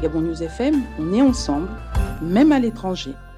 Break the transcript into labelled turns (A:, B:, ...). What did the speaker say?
A: Gabon News FM, on est ensemble, même à l'étranger.